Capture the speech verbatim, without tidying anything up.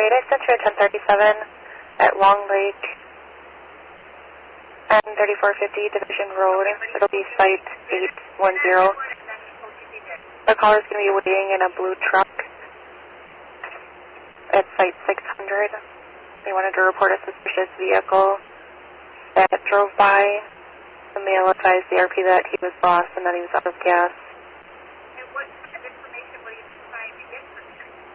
eight, I sent you a ten thirty-seven at Long Lake and thirty-four fifty Division Road. It'll be site eight one zero. The caller's going to be waiting in a blue truck at site six hundred. They wanted to report a suspicious vehicle that drove by. The male advised the R P that he was lost and that he was out of gas.